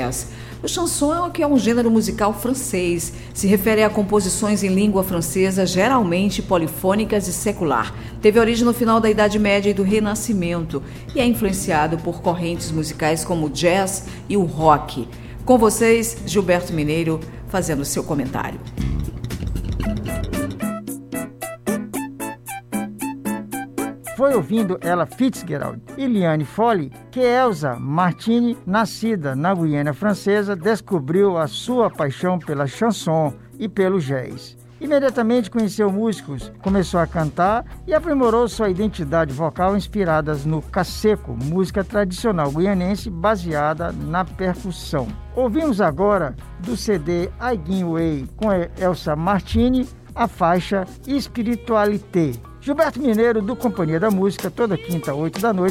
jazz. O chanson, que é um gênero musical francês, se refere a composições em língua francesa, geralmente polifônicas e secular. Teve origem no final da Idade Média e do Renascimento e é influenciado por correntes musicais como o jazz e o rock. Com vocês, Gilberto Mineiro, fazendo seu comentário. Foi ouvindo Ella Fitzgerald e Liane Foley que Elsa Martini, nascida na Guiana Francesa, descobriu a sua paixão pela chanson e pelo jazz. Imediatamente conheceu músicos, começou a cantar e aprimorou sua identidade vocal inspiradas no caseco, música tradicional guianense baseada na percussão. Ouvimos agora do CD I Gin Way com Elsa Martini a faixa Espiritualité. Gilberto Mineiro, do Companhia da Música, toda quinta, 8 da noite.